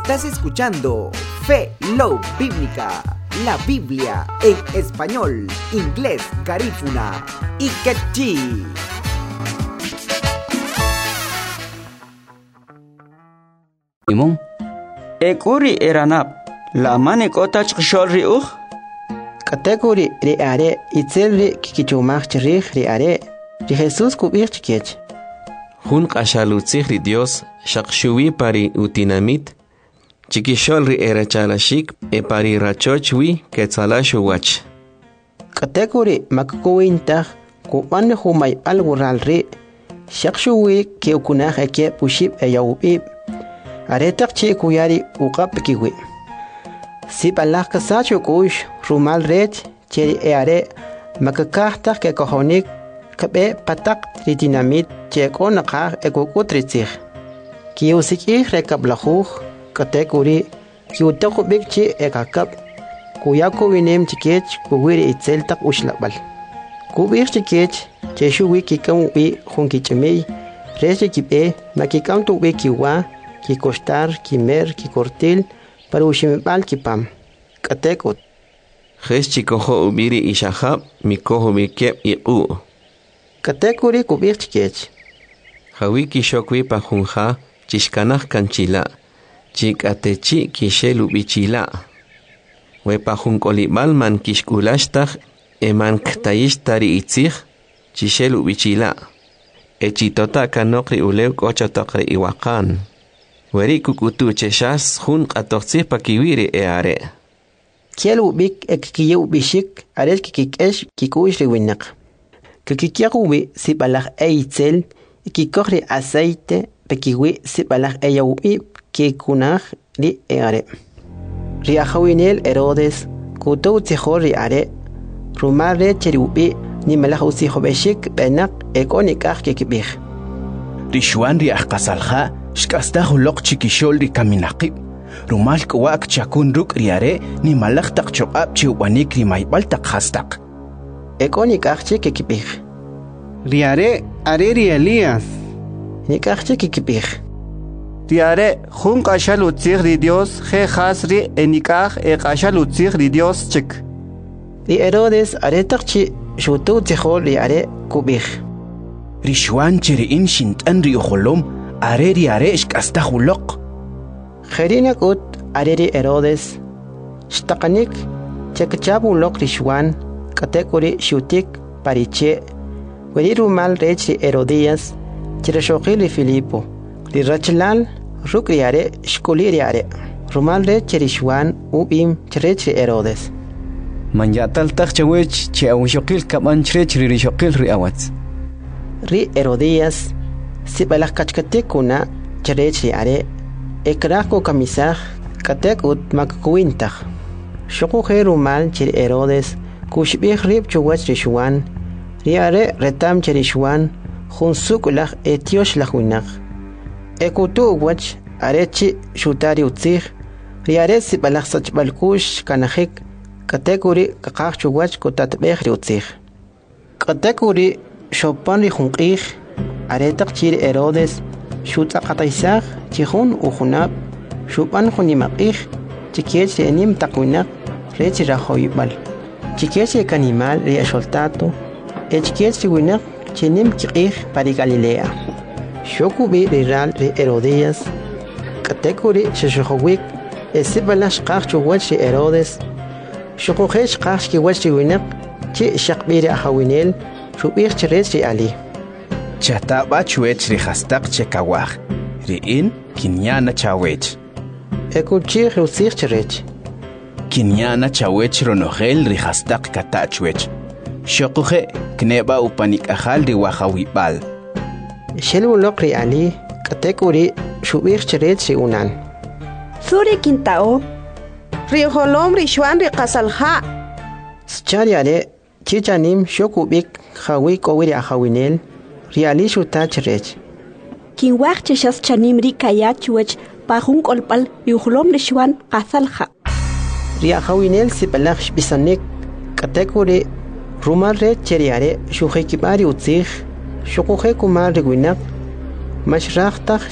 Estás escuchando Fe Love Bíblica, la Biblia en español, inglés, garífuna y quechí. Imong ekuri eranap la mane kota chshol riuh kategori ri are itzel ri kikichumach ri are ri Jesus kubich chikech Hun qashalutzig ri Dios shaqshuwi pari utinamit chikishol ri erachalashik e pari rachochwi ketsalashu wach kategori makkuwinta kuban humay algural ri shaqshuwi ke ukunah ke pushib ayawbi aretak chi kuyari uqap kiwi sip Allah kasacho kush rumal ret cheri are makakahta ke kohonik kabe patak ri dinamit che konaqah ekukutritsikh kiusikih rekablahu kategori kiutako bikchi ekakap kuyako winem chikech kuwiri itseltak ushlabal kubir chikech cheshu wiki kamwi hunkichemei reche kibe makikam tu wikiwa ki costar, ki mer, ki cortil, para ushimibal ki pam. Katekot. Jes chikoho ubiri ishahab, mikoho bikep iqu. Katekuri kubir chikech. Hawiki shokwi pahunha, chishkanah kanchila, chikatechi kishelu bichila. We pahunkolibal man kishkulashtah, eman ktayishtari itzih, chishelu bichila. Echitota kanokri ulew kochotakri iwakan. Weri kukutu cheshas hun qatoqtsih pakiwiri are. Kielu bik ekikiyu bishik ares kikikesh kikuish riwinak. Kikikiyakuwi sibalak eitzel kikohri aceite pekiwi sibalak eyawbi kikunah ri are. Riahawinel Herodes kutu tzihor ri are. Rumare cheriubi ni malak usiho beshik benak ekonikah kikibih. Rishuan ri ahqasalha shkastahu loq chikishol ri kaminaqib rumal kwak chakun ruk riare ni malaq taq choqab chiwanik ri maybal taq khastaq ekoni kaqchi kikipih riare are ri Elías ni kaqchi kikipih riare jun qashal utzig ri Dios je khas ri enikaj e qashal utzig ri Dios chik ri Herodes are taqchi shutu tzihol ri are kubih rishwan chiri in shintan ri kholom areri aresh kastahuloq kherinak ut areri Herodes shtaqanik chekchabu loq rishwan katekuri shutik pariche weriru mal rechi Herodías chirashoqili Filipo lirachlal rukri are shkuliri are rumal rechi rishwan ubim chrechi Herodes man yatal taqchawech chiawshoqil kaban chrechi rishoqil riawats ri Herodías sibalak kachkatekuna cherechri are ekrako kamisaj katek ut makkuwintaj shoko herumal chir Herodes kushbih rib chuwach rishwan riare retam cherishwan junsukulaj etiosh lajwinaj ekutu wach arechi shutari utzij riare sibalak sachbalkush kanajik katekuri kakaj chuwach kotatbeh utzij katekuri shopan ri junqij aretak chir Herodes shutaqataisaj chihun ujunab shupan junimaqij chikech enim taqwinak rech rahoybal chikech kanimal ri asholtato echikech winak chinim chiqij pari Galilea shokubi riral ri Herodías katekuri shoshohowik esibalash qaj chuwach ri Herodes shokojesh qaj kiwach winak chi shaqbiri ahawinel shubij chirech ri ali chataba chuech ri hastaq chekawaj ri in kinyana chawech ekuchi rusir chirech kinyana chawech ronogel ri hastaq katachwech shoquje kneba upanik ajal ri wajawibal shelulok ri ali katekuri shubir chirech ri unan suri kintao ri holom ri shwan ri qasalha schariare chichanim shokubik khawi kowiri ahawinel riali shutach rech kin waqt shas chanim ri kayachwech pajun kolpal yuhlom rishwan qasalha ri ahawinel sipalach bisanek katekuri rumal rech cheriare shuhekibari utzij shukuhe kumar rigwinak mashraqtaq